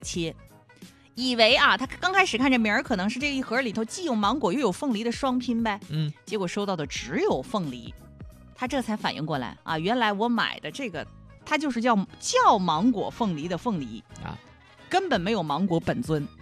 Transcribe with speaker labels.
Speaker 1: 切。以为啊，他刚开始看这名儿可能是这一盒里头既有芒果又有凤梨的双拼呗，结果收到的只有凤梨，他这才反应过来啊，原来我买的这个它就是叫芒果凤梨的凤梨啊，根本没有芒果本尊。